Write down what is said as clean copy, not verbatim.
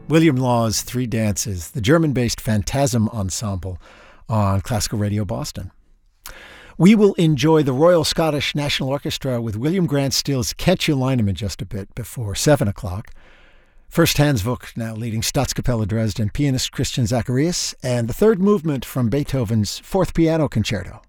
William Law's Three Dances, the German-based Phantasm Ensemble on Classical Radio Boston. We will enjoy the Royal Scottish National Orchestra with William Grant Still's Can't You Line 'Em in just a bit before 7 o'clock. First Hans Vogt now leading Staatskapelle Dresden, pianist Christian Zacharias, and the third movement from Beethoven's Fourth Piano Concerto.